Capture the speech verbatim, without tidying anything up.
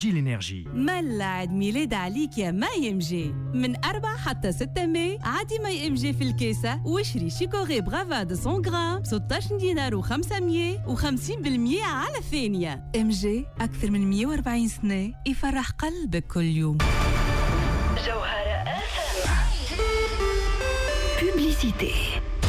جي الانرجي. ملا عيد ميلاد عليك يا ماي ام جي من أربعة حتى ستة ماي. عادي ماي ام جي في الكيسة واشري شيكوغي برافا مئتين غرام ستة عشر دينار وخمسمية وخمسين بالمية على الثانية. ام جي أكثر من مية وأربعين سنة يفرح قلبك كل يوم. جوهرة آسف. Publicité.